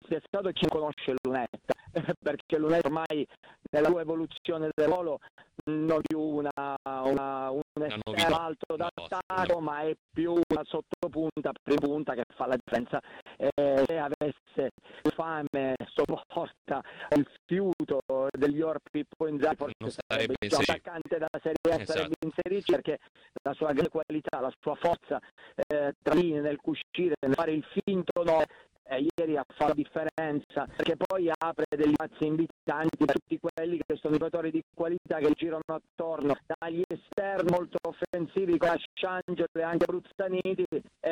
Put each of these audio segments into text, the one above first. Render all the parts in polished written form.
sia stato chi non conosce Lunetta, perché Lunetta ormai nella sua evoluzione del ruolo non è più un esterno alto d'attacco, ma è più una sottopunta, punta che fa la differenza. Se avesse fame, sopporta il fiuto degli Pippo Inzaghi, forse sarebbe un attaccante da Serie A, sarebbe inserito, perché la sua grande qualità, la sua forza tra linee, nel cuscire, nel fare il finto no, ieri ha fatto la differenza, perché poi apre degli spazi invitanti a tutti quelli che sono i giocatori di qualità che girano attorno, dagli esterni molto offensivi come a Sciangelo e anche Bruzzaniti,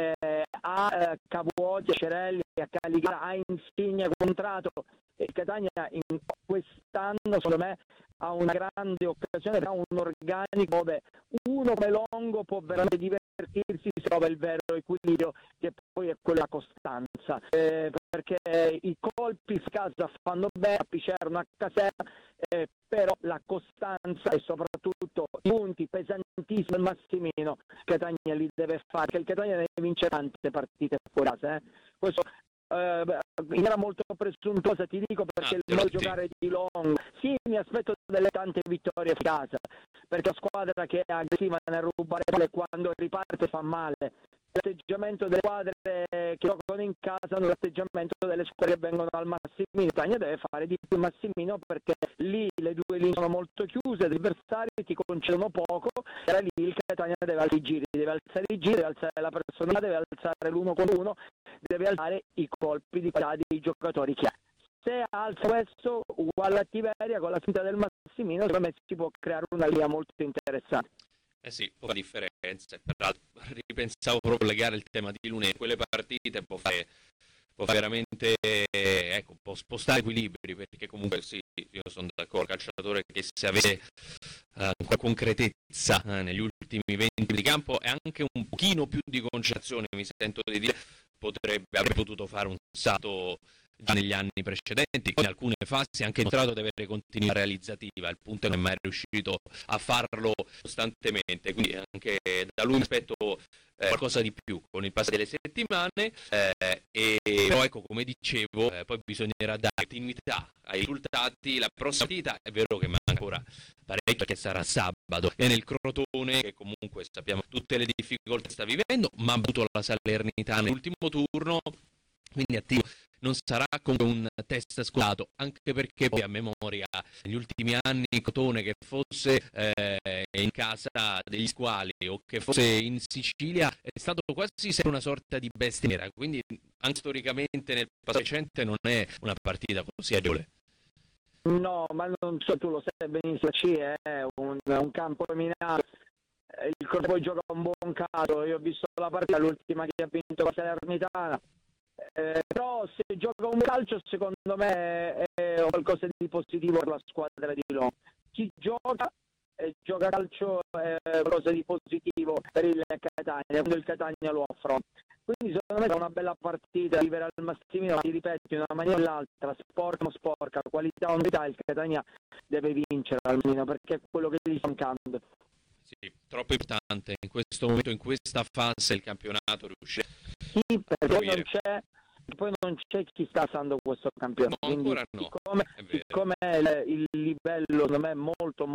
a Capuozzi, a Cerelli, a Caligara, a Insigne contrato. E Catania in quest'anno secondo me ha una grande occasione, ha un organico dove uno come Longo può veramente divertirsi, si trova il vero equilibrio che poi è quella costanza, perché i colpi a casa fanno bene, a Picerno, a Caserta, però la costanza e soprattutto i punti pesantissimi al Massimino Catania li deve fare, perché il Catania deve vincere tante partite fuori casa, questo in maniera molto presuntuosa ti dico, perché il modo di giocare di Long, sì, mi aspetto delle tante vittorie a casa, perché la squadra che è aggressiva nel rubare palle quando riparte fa male. L'atteggiamento delle squadre che giocano in casa non l'atteggiamento delle squadre che vengono al Massimino. Catania deve fare di più Massimino, perché lì le due linee sono molto chiuse, gli avversari ti concedono poco, e lì il Catania deve alzare i giri, deve alzare la personalità, deve alzare l'uno con uno, deve alzare i colpi di qualità dei giocatori che ha. Se alza questo uguale a Tiberia con la finta del Massimino, secondo me si può creare una linea molto interessante. Sì, può fare differenza. Peraltro ripensavo proprio a legare il tema di Lunetta, quelle partite può fare veramente, può spostare equilibri, perché comunque sì, io sono d'accordo, calciatore che se avesse concretezza negli ultimi 20 di campo e anche un pochino più di concentrazione, mi sento di dire, avrebbe potuto fare un salto già negli anni precedenti, in alcune fasi anche dimostrato di avere continuità realizzativa, il punto è che non è mai riuscito a farlo costantemente, quindi anche da lui mi aspetto qualcosa di più con il passare delle settimane, però ecco, come dicevo, poi bisognerà dare continuità ai risultati. La prossima partita è vero che manca ancora parecchio, che sarà sabato, e nel Crotone, che comunque sappiamo tutte le difficoltà che sta vivendo, ma ha avuto la Salernitana nell'ultimo turno, quindi attivo. Non sarà come un test scontato, anche perché poi a memoria negli ultimi anni Crotone, che fosse in casa degli squali o che fosse in Sicilia, è stato quasi sempre una sorta di bestia nera, quindi anche storicamente nel passato recente non è una partita così agevole. No, ma non so, tu lo sai benissimo, è un campo minato. Il Crotone gioca un buon calcio, io ho visto la partita, l'ultima che ha vinto la Salernitana. Però se gioca un calcio secondo me è qualcosa di positivo per la squadra di Roma. Chi gioca calcio è qualcosa di positivo per il Catania, quando il Catania lo affronta. Quindi secondo me è una bella partita, vivere al Massimino, ti ripeto, in una maniera o nell'altra, sporca o sporca, qualità o novità, il Catania deve vincere almeno, perché è quello che gli sta mancando. Sì, troppo importante in questo momento, in questa fase il campionato riuscire. Sì, perché poi non c'è chi sta passando questo campionato. No, ancora no. Siccome il livello secondo me è molto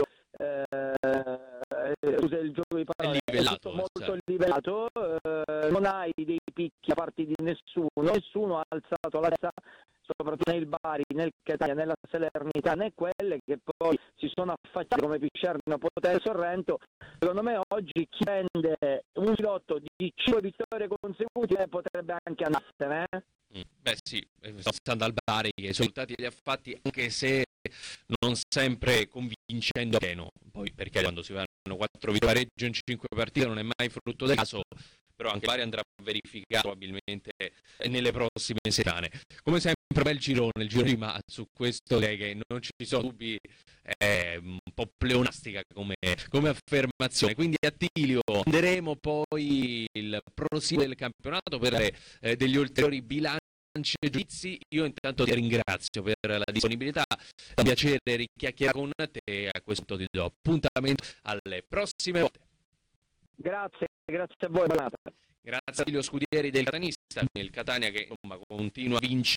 il gioco di parole livellato, molto livellato, non hai dei picchi a parte di nessuno ha alzato la testa, soprattutto nel Bari, nel Catania, nella Salernitana, e quelle che poi si sono affacciate come Picerno, Potere, Sorrento. Secondo me oggi chi prende un filotto di 5 vittorie consecutive potrebbe anche andarsene. Beh sì, sto pensando al Bari, che i risultati li ha fatti, anche se non sempre convincendo pieno, poi perché quando si fanno 4 vittorie in 5 partite non è mai frutto del caso, però anche Bari andrà verificato probabilmente nelle prossime settimane. Come sempre bel girone, il giro di Ma, su questo che non ci sono dubbi, è un po' pleonastica come affermazione. Quindi Attilio, prenderemo poi il proseguo del campionato per degli ulteriori bilanci e giudizi. Io intanto ti ringrazio per la disponibilità, è un piacere richiacchierare con te, e a questo ti do appuntamento alle prossime volte. Grazie a voi, buonanotte. Grazie a Attilio Scudieri del Catanista, il Catania che insomma continua a vincere